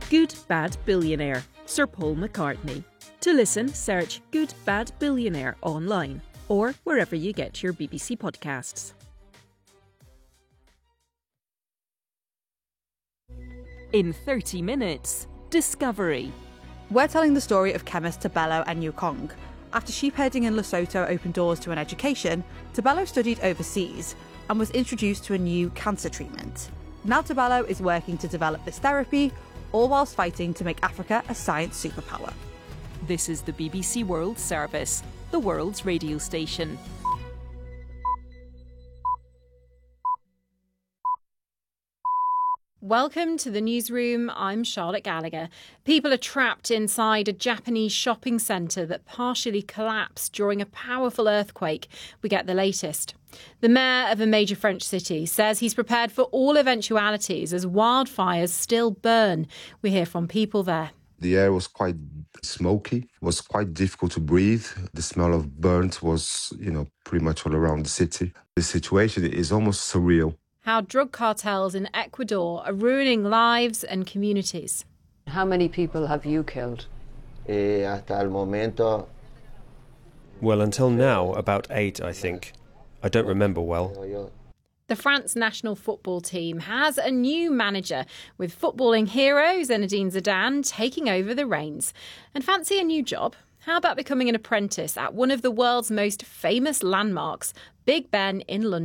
Good Bad Billionaire, Sir Paul McCartney. To listen, search Good Bad Billionaire online or wherever you get your BBC podcasts. In 30 minutes, Discovery. We're telling the story of chemist Tebello Anyukong. After sheepherding in Lesotho opened doors to an education, Tebello studied overseas and was introduced to a new cancer treatment. Now Tebello is working to develop this therapy, all whilst fighting to make Africa a science superpower. This is the BBC World Service, the world's radio station. Welcome to the newsroom. I'm Charlotte Gallagher. People are trapped inside a Japanese shopping centre that partially collapsed during a powerful earthquake. We get the latest. The mayor of a major French city says he's prepared for all eventualities as wildfires still burn. We hear from people there. The air was quite smoky. It was quite difficult to breathe. The smell of burnt was, pretty much all around the city. The situation is almost surreal. How drug cartels in Ecuador are ruining lives and communities. How many people have you killed? Hasta el momento. Well, until now, about 8, I think. I don't remember well. The France national football team has a new manager, with footballing hero Zinedine Zidane taking over the reins. And fancy a new job? How about becoming an apprentice at one of the world's most famous landmarks, Big Ben in London?